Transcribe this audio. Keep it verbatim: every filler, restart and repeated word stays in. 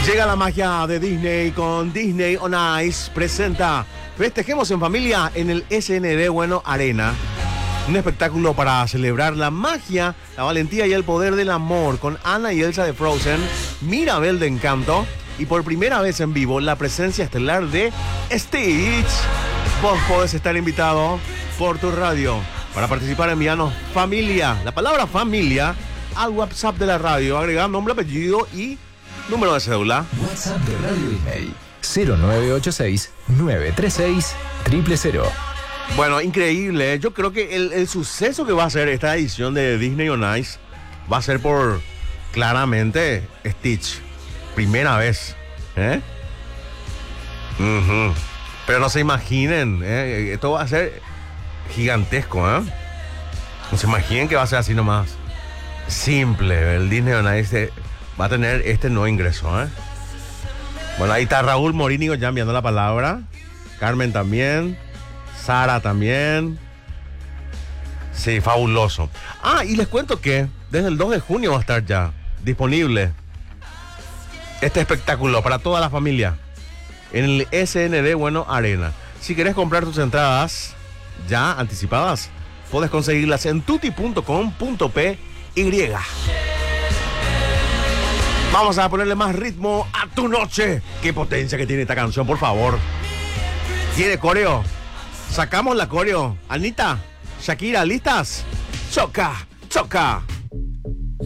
Llega la magia de Disney con Disney on Ice. Presenta Festejemos en Familia en el S N D Bueno Arena. Un espectáculo para celebrar la magia, la valentía y el poder del amor con Anna y Elsa de Frozen, Mirabel de Encanto y por primera vez en vivo la presencia estelar de Stitch. Vos podés estar invitado por tu radio. Para participar envíanos familia, la palabra familia, al WhatsApp de la radio. Agregar nombre, apellido y número de cédula. WhatsApp de Radio Disney cero nueve ocho seis nueve tres seis cero cero cero. Bueno, increíble, ¿eh? Yo creo que el, el suceso que va a ser esta edición de Disney on Ice va a ser por, claramente, Stitch. Primera vez, ¿eh? Uh-huh. Pero no se imaginen, ¿eh? Esto va a ser gigantesco, ¿eh? No se imaginen que va a ser así nomás. Simple, el Disney on Ice va a tener este nuevo ingreso, ¿eh? Bueno, ahí está Raúl Morínigo ya enviando la palabra. Carmen también. Sara también. Sí, fabuloso. Ah, y les cuento que desde el dos de junio va a estar ya disponible este espectáculo para toda la familia en el S N D Bueno Arena. Si querés comprar tus entradas ya anticipadas, puedes conseguirlas en tutti punto com punto p y. Vamos a ponerle más ritmo a tu noche. Qué potencia que tiene esta canción, por favor. ¿Tiene coreo? Sacamos la coreo. Anita, Shakira, ¿listas? Choca, choca.